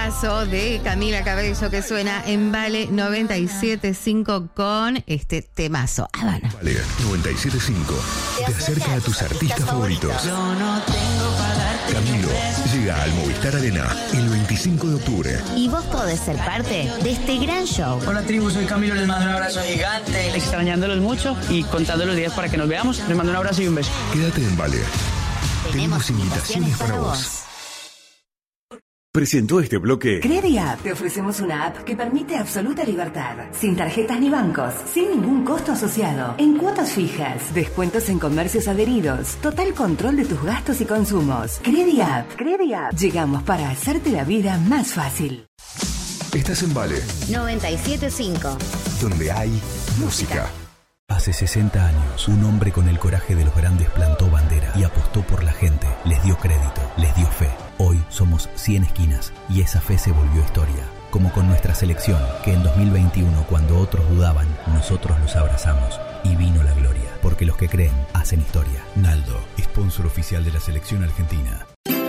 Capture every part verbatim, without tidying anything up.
temazo de Camila Cabello que suena en Vale noventa y siete punto cinco con este temazo. Habana. Vale noventa y siete punto cinco te acerca a tus artistas favoritos. Camilo llega al Movistar Arena el veinticinco de octubre. Y vos podés ser parte de este gran show. Hola tribu, soy Camilo, les mando un abrazo gigante. Extrañándolos mucho y contando los días para que nos veamos. Les mando un abrazo y un beso. Quédate en Vale. Tenemos, Tenemos invitaciones para vos. vos. Presentó este bloque. CrediApp. Te ofrecemos una app que permite absoluta libertad. Sin tarjetas ni bancos. Sin ningún costo asociado. En cuotas fijas. Descuentos en comercios adheridos. Total control de tus gastos y consumos. CrediApp. CrediApp. Llegamos para hacerte la vida más fácil. Estás en Vale noventa y siete punto cinco. Donde hay música. Hace sesenta años, un hombre con el coraje de los grandes plantó bandera y apostó por la gente, les dio crédito, les dio fe. Hoy somos cien esquinas y esa fe se volvió historia. Como con nuestra selección, que en dos mil veintiuno, cuando otros dudaban, nosotros los abrazamos y vino la gloria. Porque los que creen, hacen historia. Naldo, sponsor oficial de la selección argentina.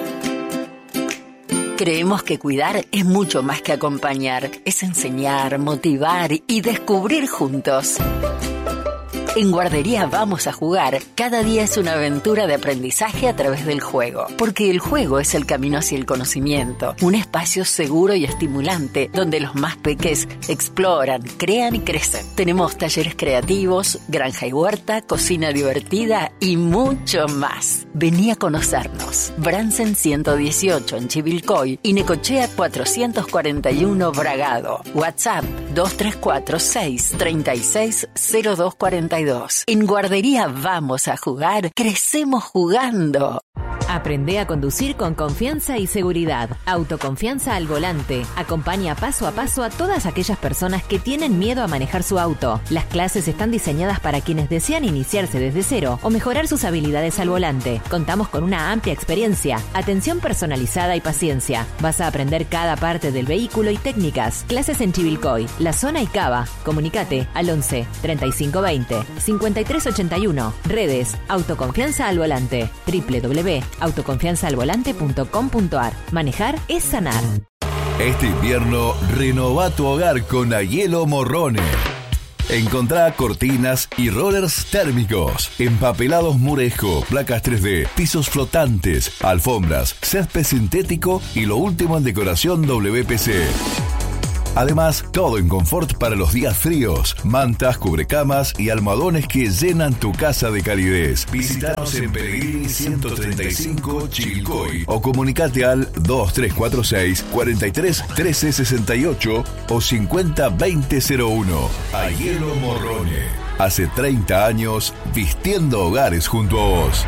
Creemos que cuidar es mucho más que acompañar. Es enseñar, motivar y descubrir juntos. En Guardería Vamos a Jugar, cada día es una aventura de aprendizaje a través del juego. Porque el juego es el camino hacia el conocimiento. Un espacio seguro y estimulante donde los más peques exploran, crean y crecen. Tenemos talleres creativos, granja y huerta, cocina divertida y mucho más. Vení a conocernos. Bransen ciento dieciocho en Chivilcoy y Necochea cuatrocientos cuarenta y uno Bragado. WhatsApp dos tres cuatro seis tres seis cero dos cuatro dos. En Guardería Vamos a Jugar, crecemos jugando. Aprende a conducir con confianza y seguridad. Autoconfianza al volante. Acompaña paso a paso a todas aquellas personas que tienen miedo a manejar su auto. Las clases están diseñadas para quienes desean iniciarse desde cero o mejorar sus habilidades al volante. Contamos con una amplia experiencia, atención personalizada y paciencia. Vas a aprender cada parte del vehículo y técnicas. Clases en Chivilcoy, La Zona y Cava. Comunicate al once treinta y cinco veinte cincuenta y tres ochenta y uno. Redes Autoconfianza al volante. doble u doble u doble u punto autoconfianza al volante punto com punto a r. Manejar es sanar. Este invierno, renova tu hogar con Aiello Morrone. Encontrá cortinas y rollers térmicos, empapelados Murejo, placas tres D, pisos flotantes, alfombras, césped sintético y lo último en decoración W P C. Además, todo en confort para los días fríos, mantas, cubrecamas y almohadones que llenan tu casa de calidez. Visítanos en Pellegrini ciento treinta y cinco Chivilcoy o comunicate al dos tres cuatro seis cuatro tres uno tres seis ocho o cincuenta veinte cero uno. Aiello Morrone. Hace treinta años vistiendo hogares junto a vos.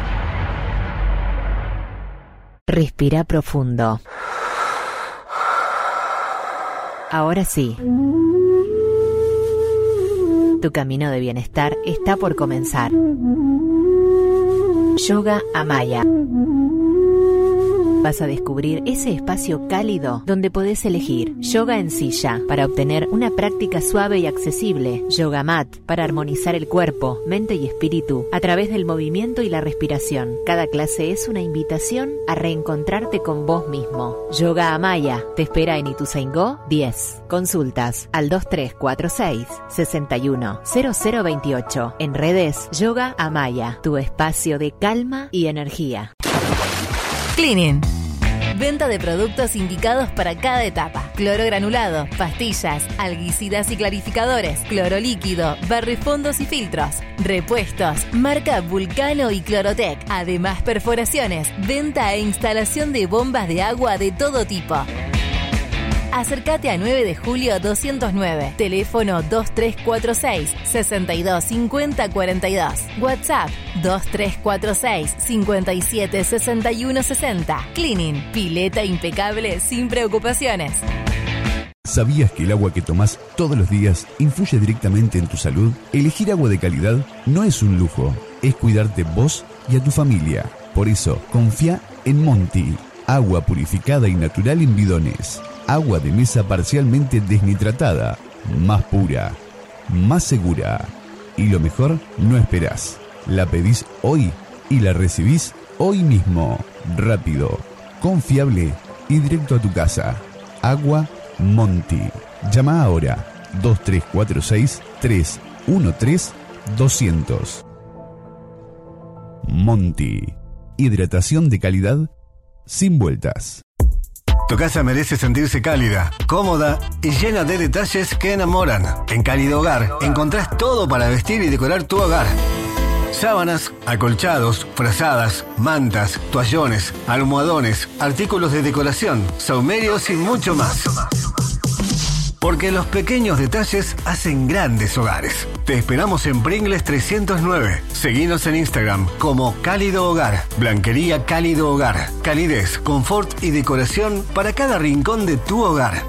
Respira profundo. Ahora sí. Tu camino de bienestar está por comenzar. Yoga Amaya. Vas a descubrir ese espacio cálido donde podés elegir yoga en silla para obtener una práctica suave y accesible, yoga mat para armonizar el cuerpo, mente y espíritu a través del movimiento y la respiración. Cada clase es una invitación a reencontrarte con vos mismo. Yoga Amaya te espera en Ituzaingó diez. Consultas al dos tres cuatro seis seis uno cero cero dos ocho. En redes Yoga Amaya, tu espacio de calma y energía. Cleaning. Venta de productos indicados para cada etapa. Cloro granulado, pastillas, alguicidas y clarificadores, cloro líquido, barrefondos y filtros. Repuestos, marca Vulcano y Clorotec. Además, perforaciones, venta e instalación de bombas de agua de todo tipo. Acércate a nueve de julio doscientos nueve. Teléfono dos tres cuatro seis sesenta y dos cincuenta cuarenta y dos. WhatsApp dos tres cuatro seis cincuenta y siete sesenta y uno sesenta. Cleaning, pileta impecable sin preocupaciones. ¿Sabías que el agua que tomás todos los días influye directamente en tu salud? Elegir agua de calidad no es un lujo, es cuidarte vos y a tu familia. Por eso, confía en Monti. Agua purificada y natural en bidones. Agua de mesa parcialmente desnitratada, más pura, más segura. Y lo mejor, no esperás. La pedís hoy y la recibís hoy mismo. Rápido, confiable y directo a tu casa. Agua Monti. Llama ahora dos tres cuatro seis, tres uno tres, dos cero cero. Monti. Hidratación de calidad sin vueltas. Tu casa merece sentirse cálida, cómoda y llena de detalles que enamoran. En Cálido Hogar encontrás todo para vestir y decorar tu hogar. Sábanas, acolchados, frazadas, mantas, toallones, almohadones, artículos de decoración, saumerios y mucho más. Porque los pequeños detalles hacen grandes hogares. Te esperamos en Pringles trescientos nueve. Seguinos en Instagram como Cálido Hogar. Blanquería Cálido Hogar. Calidez, confort y decoración para cada rincón de tu hogar.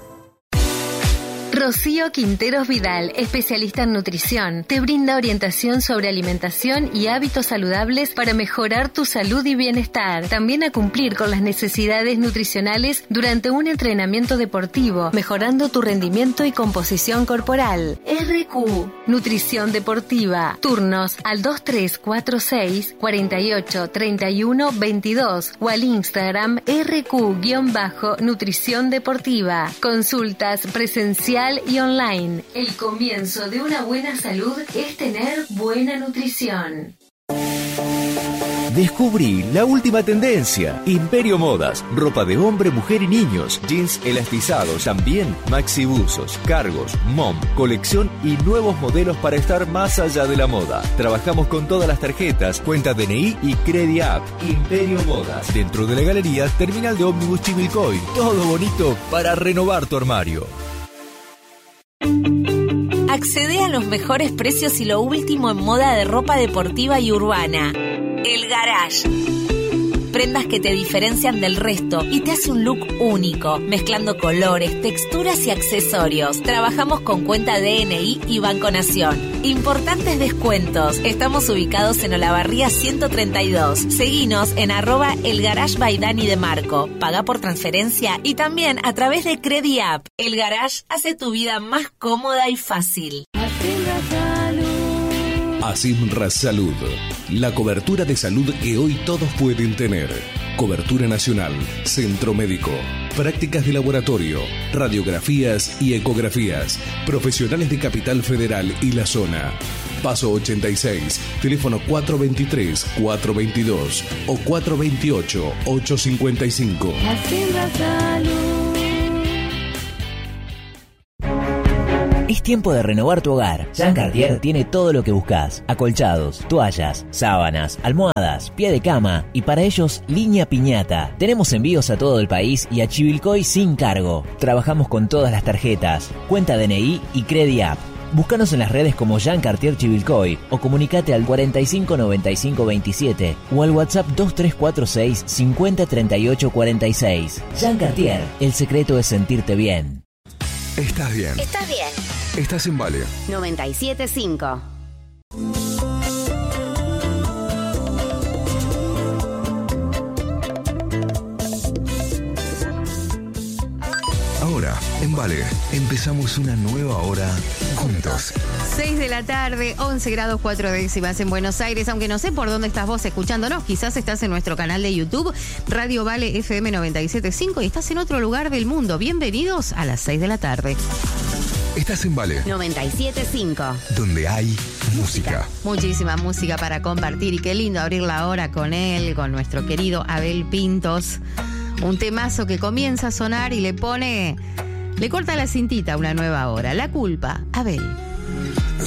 Rocío Quinteros Vidal, especialista en nutrición, te brinda orientación sobre alimentación y hábitos saludables para mejorar tu salud y bienestar. También a cumplir con las necesidades nutricionales durante un entrenamiento deportivo, mejorando tu rendimiento y composición corporal. R Q, Nutrición Deportiva. Turnos al dos tres cuatro seis, cuatro ocho, tres uno, veintidós o al Instagram R Q-Nutrición Deportiva. Consultas presencial y online. El comienzo de una buena salud es tener buena nutrición. Descubrí la última tendencia. Imperio Modas. Ropa de hombre, mujer y niños. Jeans elastizados, también maxibuzos, cargos, mom, colección y nuevos modelos para estar más allá de la moda. Trabajamos con todas las tarjetas, cuenta D N I y Credi App. Imperio Modas. Dentro de la galería, terminal de ómnibus Chivilcoy. Todo bonito para renovar tu armario. Accede a los mejores precios y lo último en moda de ropa deportiva y urbana. El Garage. Prendas que te diferencian del resto y te hace un look único, mezclando colores, texturas y accesorios. Trabajamos con cuenta D N I y Banco Nación. Importantes descuentos. Estamos ubicados en Olavarría ciento treinta y dos. Seguinos en arroba El Garage by Dani de Marco. Paga por transferencia y también a través de Credi App. El Garage hace tu vida más cómoda y fácil. Asimra Salud, la cobertura de salud que hoy todos pueden tener. Cobertura nacional, centro médico, prácticas de laboratorio, radiografías y ecografías, profesionales de Capital Federal y la zona. Paso ochenta y seis, teléfono cuatro dos tres, cuatro dos dos o cuatro dos ocho, ocho cinco cinco. Asimra Salud. Es tiempo de renovar tu hogar. Jean Cartier tiene todo lo que buscas: acolchados, toallas, sábanas, almohadas, pie de cama y para ellos línea piñata. Tenemos envíos a todo el país y a Chivilcoy sin cargo. Trabajamos con todas las tarjetas, cuenta D N I y Credi App. Búscanos en las redes como Jean Cartier Chivilcoy o comunicate al cuarenta y cinco noventa y cinco veintisiete o al WhatsApp dos tres cuatro seis, cincuenta treinta y ocho cuarenta y seis. Jean Cartier, el secreto es sentirte bien. Estás bien. Estás bien. Estás en Vale. noventa y siete punto cinco. Ahora, en Vale, empezamos una nueva hora juntos. seis de la tarde, once grados cuatro décimas en Buenos Aires, aunque no sé por dónde estás vos escuchándonos, quizás estás en nuestro canal de YouTube, Radio Vale F M noventa y siete punto cinco y estás en otro lugar del mundo. Bienvenidos a las seis de la tarde. Estás en Vale. noventa y siete punto cinco. Donde hay música. Muchísima música para compartir y qué lindo abrir la hora con él, con nuestro querido Abel Pintos. Un temazo que comienza a sonar y le pone, le corta la cintita a una nueva hora. La culpa, Abel.